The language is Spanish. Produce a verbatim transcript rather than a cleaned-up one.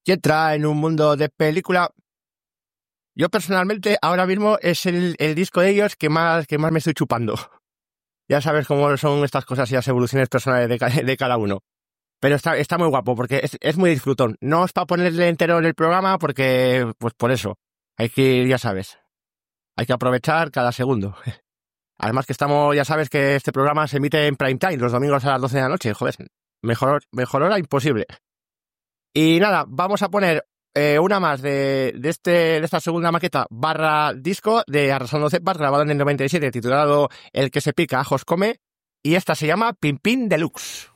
y entra en un mundo de película. Yo personalmente ahora mismo es el, el disco de ellos que más, que más me estoy chupando. Ya sabes cómo son estas cosas y las evoluciones personales de, de cada uno. Pero está, está muy guapo porque es, es muy disfrutón. No es para ponerle entero en el programa porque, pues por eso, hay que ir, ya sabes, hay que aprovechar cada segundo. Además que estamos, ya sabes que este programa se emite en prime time los domingos a las doce de la noche. Joder, mejor, mejor hora imposible. Y nada, vamos a poner eh, una más de, de, este, de esta segunda maqueta barra disco de Arrasando Cepas, grabado en el noventa y siete, titulado El que se pica, ajos come. Y esta se llama Pin Pin Deluxe.